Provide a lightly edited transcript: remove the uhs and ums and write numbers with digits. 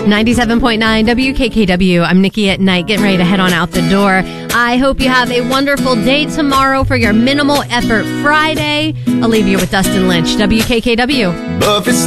97.9 WKKW. I'm Nikki at Night, getting ready to head on out the door. I hope you have a wonderful day tomorrow for your Minimal Effort Friday. I'll leave you with Dustin Lynch, WKKW. Buffett